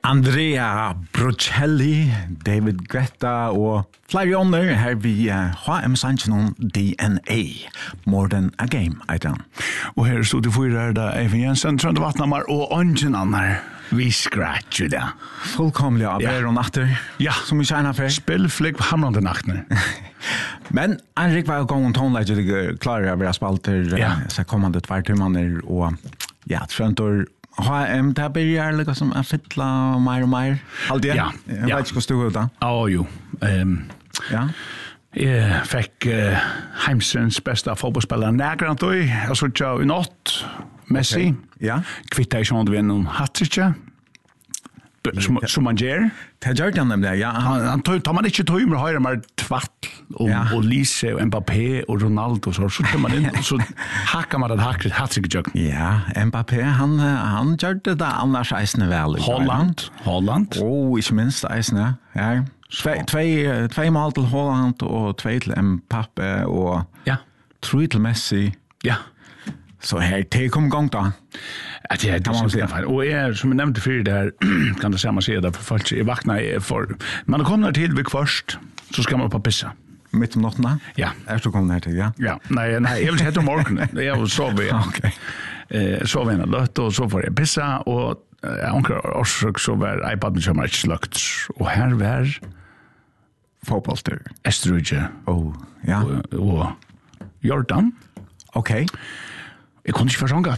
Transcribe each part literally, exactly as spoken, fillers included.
Andrea Bocelli, David Guetta og flere ånder her vi H M-sangen D N A, More Than A Game, eiter han. Og her stod det fyrer da Eivind Jensen, Trønde Vatnamar og Ongen Annar. Vi skratcher det. Fullkomlig av er og natter, ja. Som vi kjenner for. Spillflikk på hamrande nattene. Men Henrik var gang og tonlegger det klarer å være spalter, ja. Så kommende tvertimaner, og ja, Trøntor H M, det börjar liksom att fylla mer och mer. Alltid. Ja. Jag vet inte hur stod det. Ja, jo. Um, ja. Jag fick uh, Heimsens bästa fotbollsspelare Nägrant då. Jag såg ju i natt Messi. Okay. Ja. Kvittar ju inte vinna en hattrick. Som, som man gör. Det gör han nämligen, ja. Han, han tar, tar man inte tog med höra mer tvatt och, ja. och Lise och Mbappé och Ronaldo så så tar man in och så hackar man det hackar hattrick jag. Ja, Mbappé han han gör det där annars isne väl. Holland, Holland. Oh, ich minst isne. Ja. Två två två mål till Holland och två till Mbappé och ja, tre till Messi. Ja. Så här det kom gång då. Att det kan man säga. Och är som jag nämnde för det här kan det samma säga där för folk är vakna för man kommer till vid först så ska man på pissa. Mitt om natten? Ja. Är du kommer här till, ja? Ja. Nej, nej, jag vill säga till morgonen. Jag så vi. Okej. Eh så vi en lött och så får jag pissa och jag ankar också så var iPaden som är slökt och här var fotbollstur. Estruje. Oh, ja. Och, och Jordan. Okej. Okay. Jag kunde inte försånga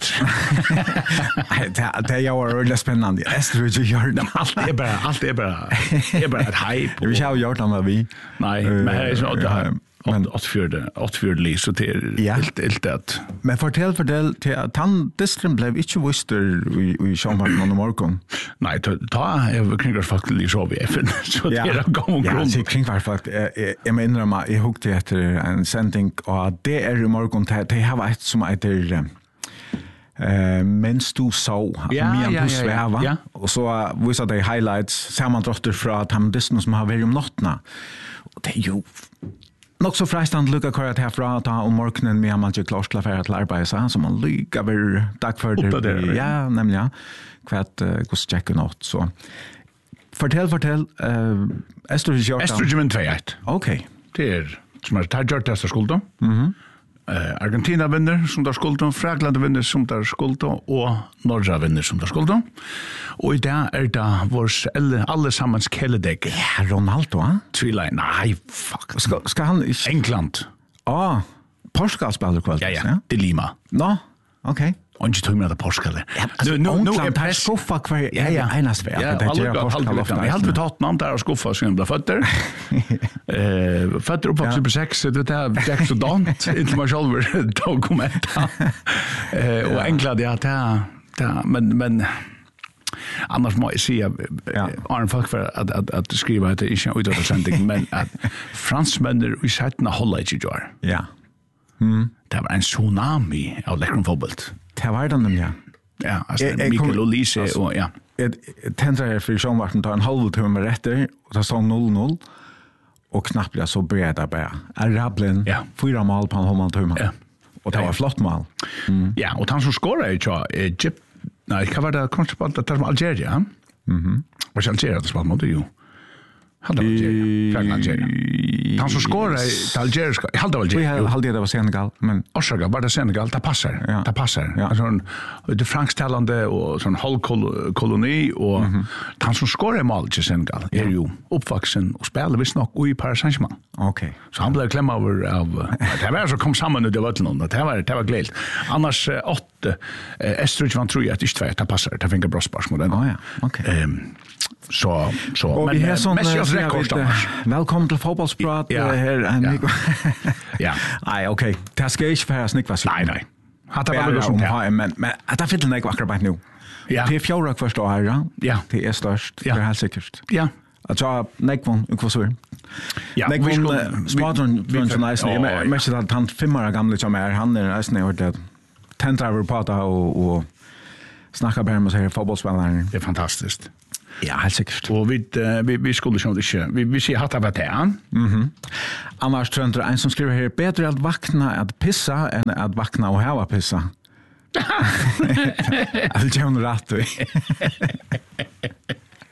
det. Det var väldigt spännande. Estruje Jordan. Allt är bara, allt är bara, det är bara ett hype. Jag vill ha Jordan med vi. Nej, men det är så det här. Men åttfjörde, åttfjörde liv, så det är ja. helt, helt det. Men fortell, fortell, til at han distren blev ikke vister i, i Sjønvarten og morgen. Nei, ta er kringvarsfakt i så vi F N, så det ja. er en gang ja, grunn. Ja, kringvarsfakt, jeg, jeg må innrømme, jeg hukte etter en sending, og det er i morgen, det har vært som etter Uh, mens du så, ja, medan ja, du sväva, ja, ja. och så uh, visar det highlights, sammandrotter fra Tamdisten som har varit om nattna. Och det är ju nog så frestande lukka kvar att härfra ta om morgonen med man inte klart till affärer till arbete så som man lycka över dag för det. Ja, nämligen kvart uh, hos check natt så. Fortell, fortell, uh, Estruje Jordan. Estruje två ett. Okej. Det är som är tajart testa skulden. Mhm. Uh, Argentina vinner som där skulden, Fragland vinner som där skulden och Norge vinner som där skulden. Och i det är det vårs alla allesammans kelledäck. Ja, Ronaldo, va? Tvilla, nej, fuck. Ska, ska han... England. Ah, Portugal spelar kväll. Ja, ja, det Lima. No, okej. Och inte tog med Portugal. Ja, nu nu nu är press skuffa kvar. Ja, ja, enas väl. Det är Portugal ofta. Jag hade tagit namn där och skuffa så jävla fötter. Eh, fötter uppvuxen på sex, det där det så dant inte man själv dokument. Eh och England ja, det där men men annars må jag säga Arne folk för att att att skriva att det inte ut av sändning men att fransmän vi sätter hålla inte gör. Ja. Mm. Det var en tsunami av läckern fotboll. Det var den ja. Ja, alltså Mikael Olise och ja. Ett tändrar för Sjönvarten tar en halv timme rätter och det står noll noll och knappt jag så breda bara. Är Rablin ja. fyra mål på en halv timme. Ja. Och det var flott mål. Mm. Ja, och han som skorade ju Egypt. Nej, kan vara det konstpalt att ta Algeria. Mhm. Och Algeria det spelar mot ju. Hade Algeria. Från Algeria. Han som skorade till Algeria. Hade Algeria. Hade det var Senegal, men Orsaka var det Senegal, det passar. Ja. Det passar. Ja. Alltså det fransktalande och sån halvkoloni och mm-hmm. han som skorade mål till Senegal är ju uppvuxen och spelar visst nog i Paris Saint-Germain. Okej. Okay. Så han blev klämma över av det var så kom samman nu det var till någon. Det var det var glädje. Annars åtta Estrich van tror jag att det två det passar. Det fick en bra spark mot den. Ja ja. Okej. Ehm så så och men vi har sån rekord. Välkommen till fotbollsprat här en ja. Nej, okej. Det ska inte vara snick vad. Nej, nej. Hade väl det som här men men att det fick den akkurat nu. Ja. Det är fjärde första här. Ja. Det är störst. Det är helt säkert. Ja. Alltså nekvon ukvasur. Ja, vi skulle smartphone från så nice. Men men så att han fem år gamla som är han är nästan hört det. Tentra på och och snacka bara med sig fotbollsspelare. Det är fantastiskt. Ja, helt säkert. Och vi vi vi skulle ju inte vi vi ser att det var det. Mhm. Annars tror jag en som skriver här bättre att vakna att pissa än att vakna och ha pissa. Alltså jag har rätt.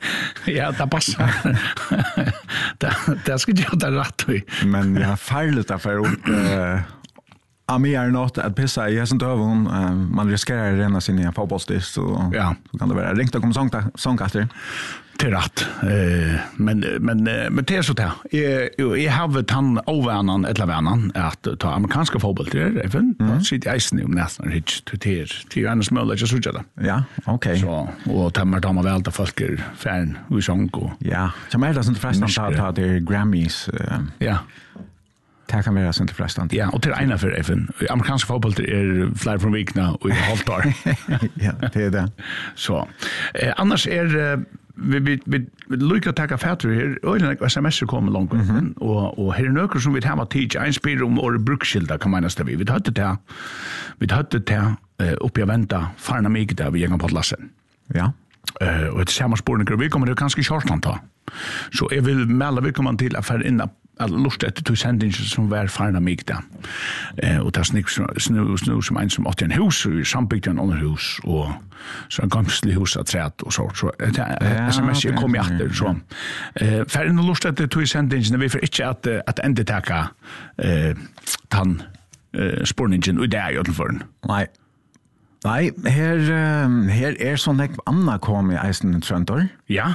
Ja, det passar. det, det ska jag ta rätt i. Men jag har färdigt att för upp uh, Ami är något att pissa i hästen dövon. Uh, man riskerar att rena sin i en fotbollsdist så, ja. så kan det vara ringt och komma sång, sångkaster. Till rätt. Eh, men men men det är så där. Jag jag har väl han overnan eller vanan att ta amerikanska fotboll till även. Mm. Så det är snö nästan rich till till till annars möjligt att söka det. Ja, okej. Så och tamma de väl där folk är fan hur sångo. Ja, som är det sånt förresten att ta det Grammys. Uh, ja. Det kan vara sånt förresten. Ja, och till ena för även. Amerikanska fotboll är fler från vikna och i halvt år. Ja, det är det. Så. Eh, annars är eh, vi vi vi lycka ta fatter här och en sms kommer långt mm-hmm. och och här är några som vi har att teach en spel om och brukskilda kan man nästan vi vi hade det vi hade det upp i vänta farna mig där vi gick på lassen. Ja. Eh och det samma spårningar vi kommer det kanske shortland ta. Så jag vill melda vi kommer till affär innan att lust efter två sändningar som var farna mig där. Eh och det snick snö snö som en som åt en hus och sambyggt en annan hus och så en gammal hus att träd och så så sms kom jag efter så eh för en lust efter två sändningar vi för inte att att ända tacka eh tan eh spårningen och där i alla fall. Nej. Nej, her, her er sånn ek anna kom i eisen Trøndor. Ja.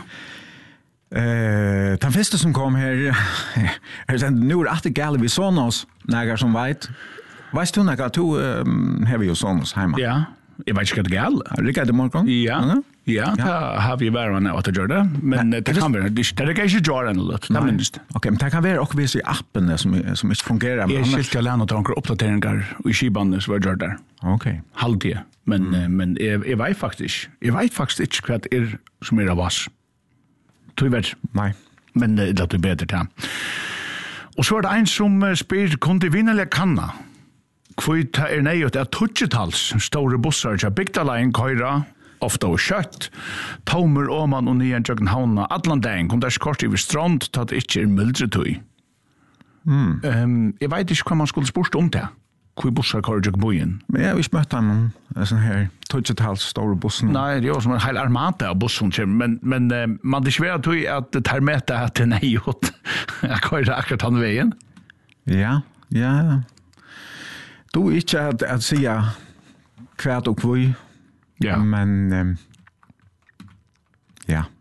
Eh, den første som kom her, er den nu er at det gale vi sånn oss, nægar som veit. Veist du nægar, du um, har vi jo sånn oss heima. Ja, jeg vet ikke hva det gale. Rikard i morgen? Ja, mm-hmm. ja, da har vi vært med at gjøre det, men det kan være, det er ikke gjøre enn det, det er minst. Ok, men det kan være også vise i appene som, som ikke fungerer. Jeg skilte jeg lærne til noen oppdateringer i skibane som var gjort der. Ok. Halvtid, men, mm. men jeg, jeg vet faktisk, jeg vet faktisk ikke hva det er som er av oss. Tror jeg vet. Nei. Men det er bedre til. Og så er det en som spyr, kunne de vinnerlig kanna? Kvitt er nøyot at tutsetals store bussar til bygdaleien køyra, ofta og kjøtt, tomer åman og nyan tjøkken havna, atlandeien kom der skort i strand, tatt ikke er muldretøy. Mm. Um, jeg vet ikke hva man skulle spørst om det. Hvor bussar køyra tjøkken bojen? Men jeg har ikke møtt ham om sånn her tutsetals store bussen. Nei, det er jo som en hel armata av bussen, men, men uh, man det ikke vet at det tar med det til nøyot at køyra akkurat han veien. Ja, ja, ja. Du er ikke at, at si kvært og kvøy, ja. Men um, ja.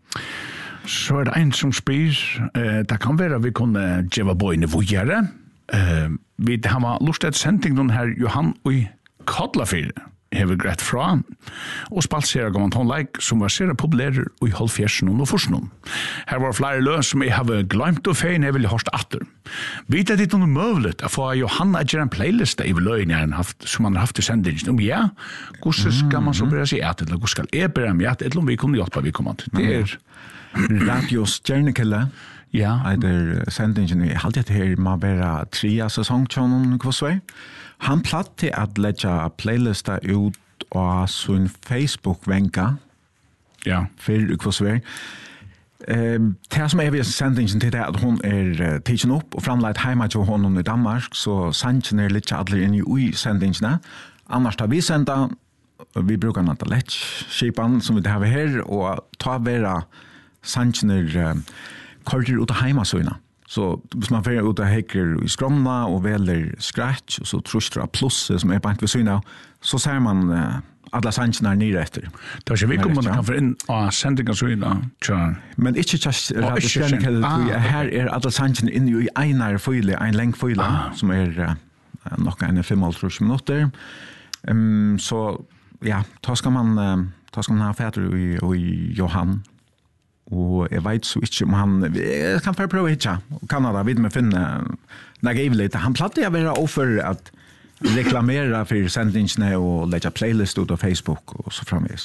Så er det en som spyr, uh, det kan være at vi kunne gjøre bøyene vågjere. Uh, vi har lyst til at sending noen her Johan og Kodlafyr hever greit fra og spalsere gammant håndleik som var sere populærer og i halvfjersen og forsen. Her var flere løs som jeg har glemt og fein jeg ville hørst atter. Vet at det er noe møvlet å få Johanna gjøre en playlist i løgn som han har haft i sendingen. Om ja, hvordan skal man så bære seg et eller hvordan skal jeg bære meg et eller om vi kunne hjelpe vi kommant. Det er Radios Stjernekille. Ja. Eider sendingen i halvdje til her må være tre sesongtjonen kvassvei. Han platt til at letja playlista ut av sin Facebook-venka. Ja. For kvassvei. Eh, det som er ved sendingen til det at hun er uh, tidsen opp og framleit heima til honom i Danmark, så sendingen er litt aldri inn i sendingene. Annars tar vi senda, vi bruker nanta lett-skipan som vi har her, og ta vera sendingen er uh, korter ut av heimasøyna. Så hvis man får ut av hekker i skromna og veler scratch, og så trustra plusset som er på ved søyna, så ser man uh, alla sangene er nere etter. Det er ikke vi kommer man kan få inn av sendinga søyna. Men ikke just Radio Stjernekelle, ah, her er alle sangene inne i einar føyle, ein leng føyle, ah. som er uh, nok en fem og tre minutter. Um, så ja, da skal man, uh, da skal man ha fætter i, i Johan. Og jeg vet så ikke om han, jeg kan bare prøve ikke, Kanada, vidt med finne, når jeg litt, han platte jeg være offer at reklamera for sendingene og legge playlist ut av Facebook og så framvis.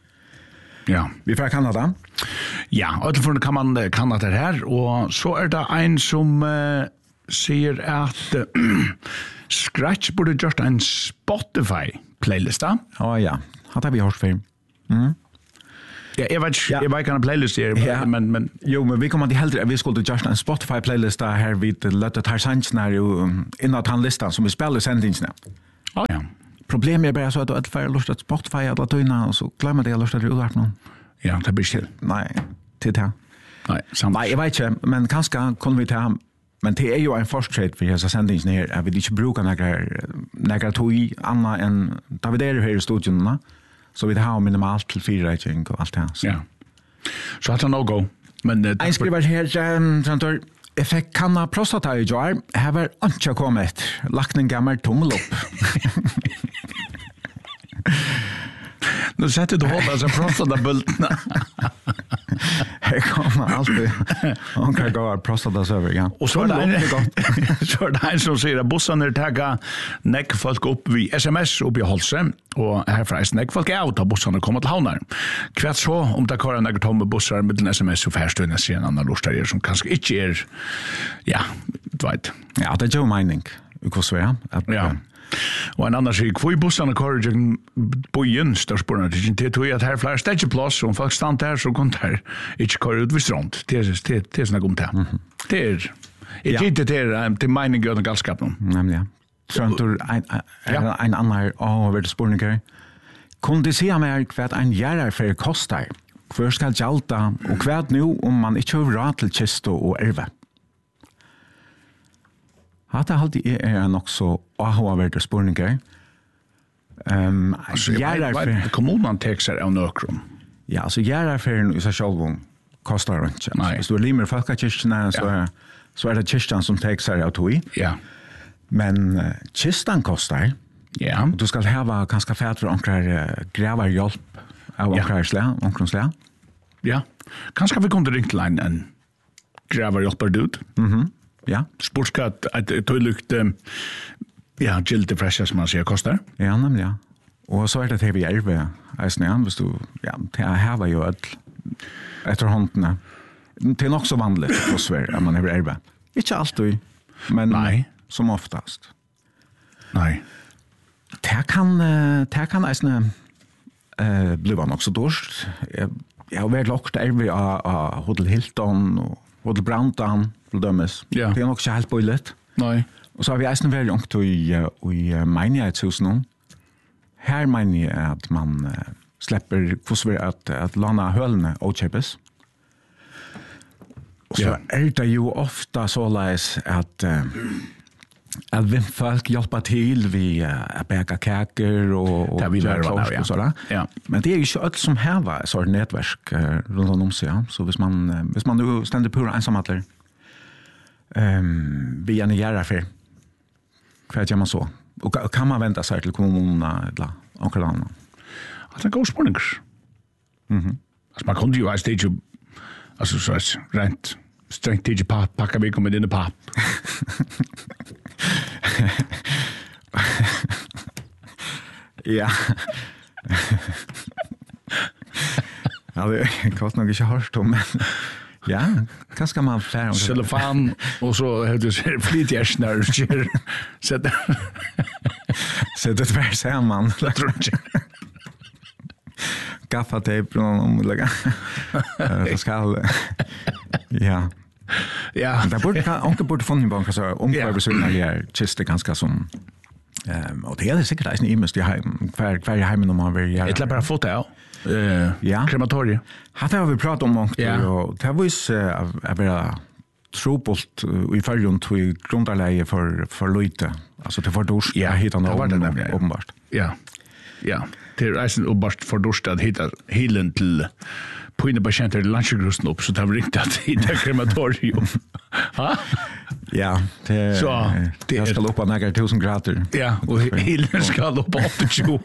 Ja. Vi fra Kanada? Ja, og tilfordene kan man Kanada her, og så er det en som uh, sier at uh, Scratch burde gjort en Spotify-playlist da. Å oh, ja, hadde vi hørt før. Mhm. Ja, jeg vet ikke, ja. Jeg vet ikke en playlist her, ja. men, men... Jo, men vi kommer til heldre at vi skulle gjøre en Spotify-playlist her vid løtte tar sangene innan den listan som vi spiller sendingene. Oh, ja. Problemet er bare så at du er lyst til Spotify eller tøyne, og så glemmer det jeg lyst til å utvarte noen. Ja, det blir ikke. Nei, til det. Nej, samt. Nej, jeg vet ikke, men kanskje kunne vi ta, men det er jo en fortsatt for disse sendingene her, at vi ikke bruker noen tog i annet enn, da vi er her i studiene, så vi har minimalt til fire-rating og alt det. Så. Ja. Så at det er no-go. Men... Uh, jeg skriver her, um, Trantor, jeg fikk kanna prostata i jar, her var ikke kommet, lagt en gammel tommel opp. Nu sätter du hålla så prostata bultna. Här kommer alltid. Hon kan gå och prostata så över, ja. Och så är det så är det en som säger att bussarna tagga näck folk upp vid sms upp i Holse och här fräs näck folk out av bussarna kommer till Havnar. Kvart så om det kör några tomma bussar med sms och färstunna sig en annan lustar som kanske inte är ja, du vet. Ja, det är ju mening. Hur så är det? Ja. Og en annan sier, hvor i bussene kører jeg bøyen, størspårene, det tror jeg at her er flere stedjeplass, og om folk stand der, så kan der ikke køre ut ved strand. Det er, det er sånn om det. Det er, jeg tror det er, det er mening gjør den galskap nå. Nemlig, ja. Trøntor, en, en annan, å, hva er det spørninger? Kunne du si meg hva en gjerarfer koster? Hva skal gjalta, og hva nå om man ikke har råd til kisto og erve? Hatt det alltid er nok så avhåverde spørninger. Um, Gjerarfer... Kommunen tek seg av nøkron. Ja, altså gjerarferen i seg selv kostar ikke. Nei. Hvis du er limer folkekirkene, så, ja. så er det kyrkene som tek seg av tog. Ja. Men uh, kyrkene kostar. Ja. Og du skal hava kanskje fæt for omkrar uh, gravar hjelp av omkrar ja. Slæ, omkring slæ. Ja. Kanskje vi kunne ringt til en, en gravar hjelper dud. Mhm. Ja. Sportskatt, et tøylykt, ja, gilde fresha, som man sier, kostar. Ja, nemlig, ja. Og så er det til vi erve, eisne, ja, hvis du, ja, til jeg hever jo et, etter håndene. Det er nok så vanlig på Sverige, at man er erve. Ikke alltid, men Nei. Som oftast. Nei. Det kan, det kan eisne uh, bliva nok så dårst. Jeg, jeg har vært lagt erve av, av Hotel Hilton og Hotel Brandon, dømes. Ja. Det er nok ikke helt bøylet. Nei. Og så har vi eisen veldig ungt i, i menighetshus nå. Her mener jeg at man uh, slipper hvordan at, at låne hølene og kjøpes. Og så ja. Er det jo ofte så leis at uh, at vi folk hjelper til vi uh, bæker kaker og, og det vi lærer hva og sånn. Ja. Men det er jo ikke alt som har et sånt nettverk uh, rundt om seg. Ja. Så hvis man, uh, hvis man jo stender på ensamheter Um, vi är nära för vad gör man så och kan man vänta sig till kommunerna eller något annat alltså gå spårningar mhm alltså man kunde ju ha stage alltså så att rent strängt till papp packa vi kommer in i papp ja ja det kostar nog inte hårt men ja, hva skal man fære? Cellofan, og så har du flytgjersner, sett Sett det tvær sammen. Jeg tror ikke. Gaffateip, omlegge. Det skal, ja. Ja. Det burde, onke burde funnet på en omkvarbesunner her kiste ganske som, um, og det er det sikkert eisen imest i heim, hver, hver i heimen om man vil gjøre. Jeg til bare fått det, ja. Uh, ja. Krematoriet. Hatt har vi pratat om mångt ja. Och det var ju att vara trobult i färgen till grundarläge för för lite. Alltså det var dors ja, hitta något uppenbart. Ja. Ja. Det är alltså uppenbart för dors att hitta helen till på inne patienter lunchgrusten upp så det har ringt att hitta krematorium. Ha? Ja, det så det är ska loppa några tusen grader. Ja, och helen ska loppa åttio.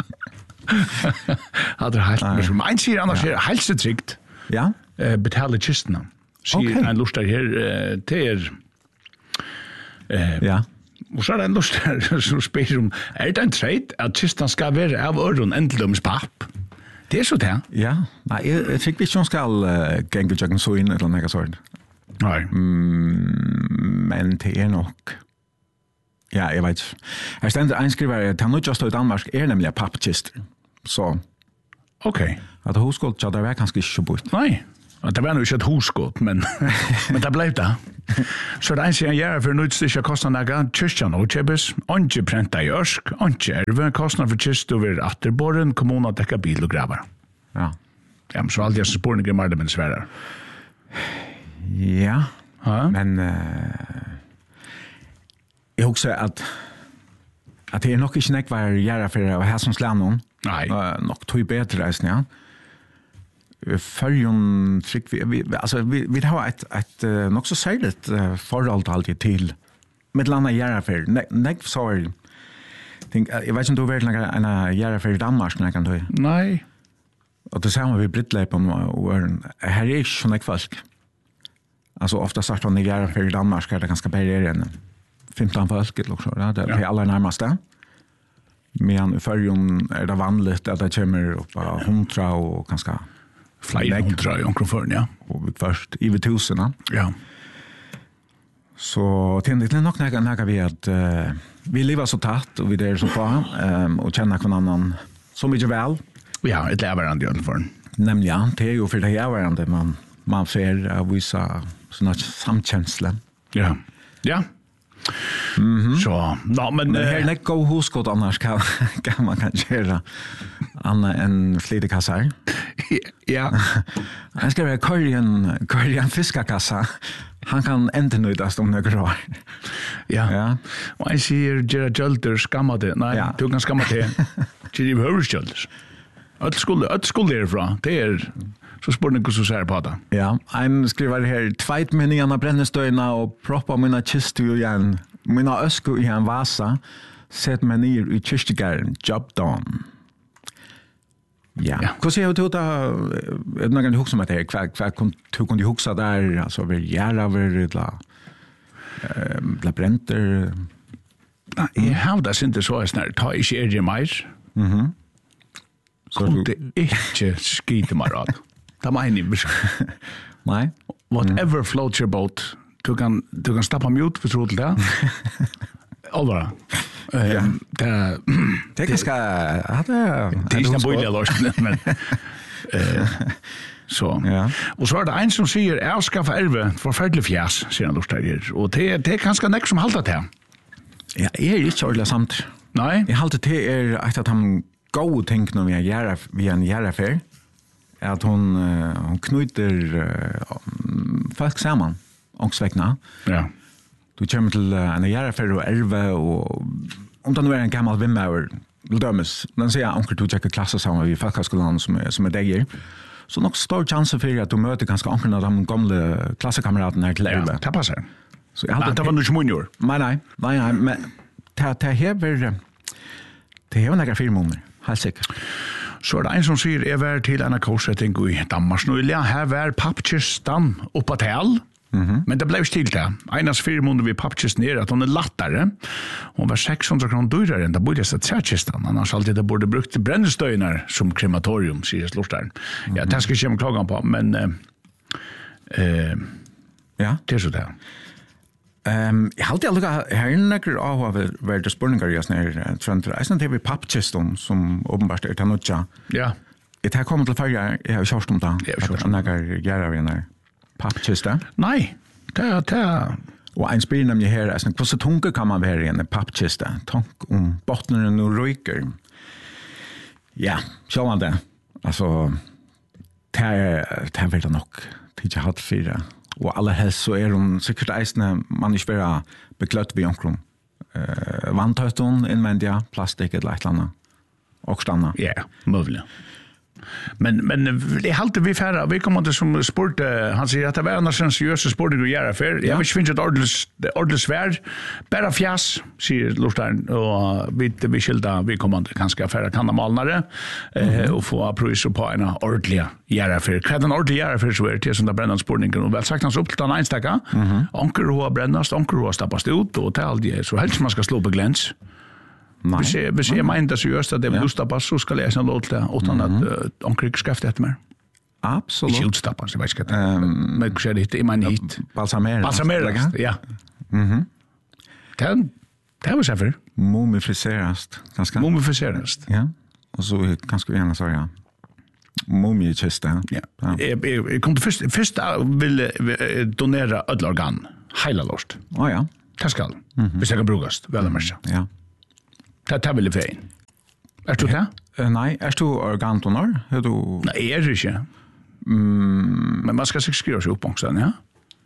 Hade helt men man ser annars är helt tryggt. Ja. Eh betala kistna. Sier en lustar her til eh ja. Og så er det en lustar som spør om er det en treit at kistan skal være av øren endeldoms papp? Det er så det. Ja. Nei, jeg, jeg tror ikke hun skal uh, genge tjøkken så inn eller noe sånt. Nei. Mm, men det er nok ja, jeg vet ikke. Her stender en skriver at han ikke står i Danmark er nemlig pappkister. Så ok. At huskått, ja, det var kanskje ikke så bort. Nei. Det var nog inte ett husgott, men, men det blev det. Så det eneste jeg gjør for nødstikker kostet noe kyrkjan og kjøpes, ikke prenta i ørsk, ikke erve, kostnader for kyst over atterborren, kommunen dekker bil og graver. Ja. Ja, men så alltid er spørninger mer det, men sværer. Ja, Ja. men uh, jeg husker at at det er nok ikke nek var gjerne for å ha som slænen. Nei. Uh, nok tog bedre reisen, ja. Følgen trykk vi, vi, altså, vi, vi har et, et uh, nok så særligt uh, forhold alltid til med landa gjerne for. Nek, nek så er Think, jeg vet ikke om du har vært en gjerne for i Danmark, når jeg kan tog. Nei. Og det samme vi Brittleipen og her er ikke sånn folk. Altså ofta sagt om det gjerne for i Danmark er det ganske bedre enn femton folk, eller så, ja? Det er ja. Aller nærmeste. Men i førjen er det vanligt at det kommer opp av hundra og ganske flere hundra i omkring ja. Og først i tusen. Ja. Så det er nok nægge vi at uh, vi lever så tatt, og vi er så på, um, og kjenner hver annan så mye vel. Ja, et leverande i for. Nemlig, ja. Det er jo for det leverande man, man får uh, vise sånn samkjensle. Ja. Ja. Mm-hmm. Så, no, men... Men her er ikke god huskott annars kan, kan man kan gjøre annet enn flidekasser. Ja. Han skal være Korean, Korean fiskekassa. Han kan enda nøydast om noen år. Ja. Ja. Og jeg sier, Gerard Jølder skammer det. Nei, Ja. du kan skammer det. Gerard Høres Jølder. Alt skulle, alt skulle derfra. Det er... Så spør ni hvordan du ser på det. Ja, han skriver her, tveit meningarna brennestøyna og proppa mina kistu igjen, mina øsku i en vasa, sett meg nir i kyrkjegæren, job done. Ja, Ja. hvordan er det da, er det noen du huksa med det her, hva, hva du kunne huksa der, altså over gjæraver, eller la brenter? Nei, jeg har det ikke så snart, ta ikke er det mer. Mhm. Kunde ikke skite meg rad. Det er meg enig. Nei? Whatever floats your boat, du kan, du kan stappa mute hvis du tror til det. Allvara. Ja. Um, det er... Det er ganske, ja, det er... Det er ikke en bøylig løsning, men... Uh, så. Ja. Og så er det en som sier, jeg skal få erve forferdelig fjes, sier han lortet. Og det, det er ganske nekk som halter til. Ja, jeg er ikke ordentlig samt. Nei? Jeg halte til er et av de gode ting når vi er gjerne, vi er en gjerne at hon, uh, hon knyter uh, folk sammen, ångsvekna. Ja. Du kommer til uh, en gjerne og erve, og om det nå er en gammel vimmauer, vil dømes, den sier jeg onker du tjekker klasse sammen i folkeskolen som er, som er deg, så nok stor chance for at du møter ganske onker av de gamle klassekameratene her til erve. Ja, det passer. Så jeg Nei, halte det var noe som hun gjorde. Nei, nei, nei, nei, men det hever, det hever nægge fire måneder, helt sikkert. Så er det en som sier, jeg var til en korsetting i Danmark nøylig, her var pappkistan oppa til, mm-hmm. men det ble ikke til det. Enas fire måneder vi pappkisten er at hun er lattere, hun var seks hundre kroner dyrere enn det burde sett trækistan, annars alltid det burde brukt brennestøyner som krematorium, sier Slorstein. Mm-hmm. Ja, det skal jeg ikke klaga på, men uh, uh, ja. Det er så det. Um, jeg halte aldri her er nekker av å være spørninger i sånne her trender. Jeg snakker vi pappkisten som åpenbart er til nødja. Ja. Jeg tar kommet til ferie, jeg har kjørst om det. Jeg har kjørst om det. At nekker gjør vi en pappkiste. Nei, det er... Det er... Og en spyr nemlig her, jeg snakker, hvordan tunke kan man være i en pappkiste? Tank om bottneren og røyker. Ja, så man det. Altså, det er, det er veldig nok. Det er ikke hatt fire. Og aller helst så er hun sikkert eisende, man ikke være bekløtt ved omkring. Uh, Vanntøtten, innvendige, plastikk eller et eller annet. Og stanna. Ja, mulig. Men, men det er alltid vi færre, vi kommer til som spurte, han sier at det var en seriøse spurte du gjør for. Jeg vil ikke finne et ordentlig, ordentlig svær, bare fjas, sier Lorstein, og vi, vi skilder, vi kommer til kanskje færre kannamalnere, mm-hmm. eh, og få prøyser på en ordentlig gjør for. Hva er den ordentlige gjør for så er det som det brenner spurningen, og vel sagt hans opp til den enstekke, mm-hmm. anker hoa brennast, anker hoa stappast ut, og til alt det, så helst man skal slå på glens. Nei. Hvis jeg, hvis jeg mener det seriøst at jeg vil utstappa, så skal jeg sånn lov til det, uten at uh, omkring skreftet etter meg. Absolutt. Ikke utstappa, så jeg vet ikke hva det er. Men hva er det hit? Jeg mener hit. Balsameres. Balsameres, ja. Mhm. Det er det var seffer. Mumifiseres, ganske. Mumifiseres. Ja. Og så ganske vi gjerne så, ja. Mumiekiste. Ja. Jeg, jeg, jeg kom til først, først vil jeg donere ødel organ, heila lort. Å ja. Det skal, hvis jeg kan brukast, vel og merke. Ja. Det er veldig fein. Er du det? Uh, nei, er du organdonor? Er du... Nei, jeg er det ikke. Mm. Men man skal sikkert skrive seg opp også, ja?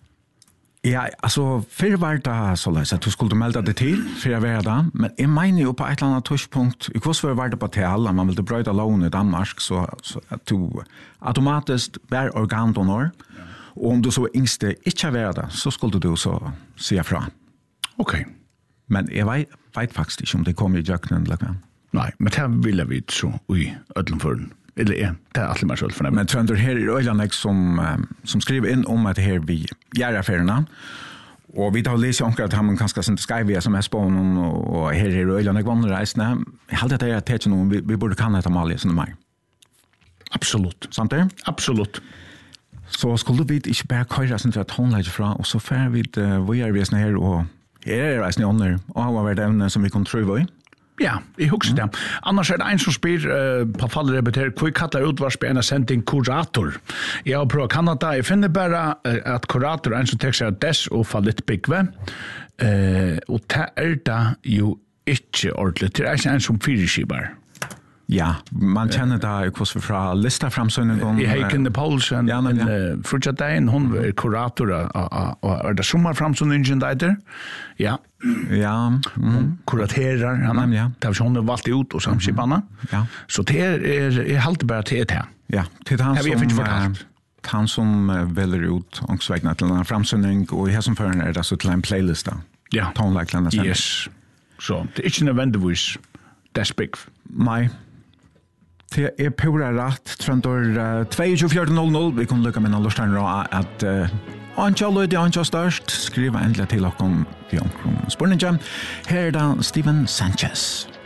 Ja, alltså för var det så läs att du skulle melda det till för jag var där, men jag menar ju på ett eller annat touchpunkt, i kurs för var det på till alla, man vill bryta lån i Danmark så, så att du automatiskt bär organdonor, och om du så yngste inte var där, så skulle du så säga fra. Okej. Okay. Men jag vet, vet faktiskt inte om det kommer i jöknen eller kan. Nej, men det vill vi så i ödlenförden. Eller är det är alltid mer så för men trender här är Öland som som skriver in om att det här vi gör affärerna. Och vi tar läsa om att han kanske inte ska via som är spån och här är Öland vanliga resna. Jag hade det att det någon vi, vi borde kan det Amalia som mer. Absolut. Sant det? Absolut. Så skulle vi inte bara köra sånt att hon lägger fra och så får vi det vi är resna här och här är resna under och har varit ämne som vi kan tro i. Ja, jeg husker det. Annars er det en som spyr uh, på fallet repeter, hva kallar utvarsp en sending kurator? Jeg har prøvd Kanada, jeg finner bare uh, at kurator er en som tek seg av dess og fallit byggve, uh, og det er det jo ikke ordentlig. Det er ikke en som fyrirskibar. Ja, man känner det hur fra lista framsynningen. I Heiken Paulsen, ja, men, ja. uh, Frutjadein, hon er kurator og er det sommer framsynningen der? Ja. Ja, mm. kuraterar han. Ja. Det har hon valt ut och samskiparna. Ja. Så det är är helt bara till det här. Ja, till han som han som väljer ut ångsvägna till en framsynning och i här som förrän är det så till en playlist då. Ja. Tonlikelarna sen. Yes. Så det är inte nödvändigtvis that's big. Nej. Det är pura rätt. Trendor tjugofyra noll noll. Vi kan lycka med en lustan att Anchalo de Ancho störst skriva ändla till och om vi omkring spårningen. Här är det Steven Sanchez.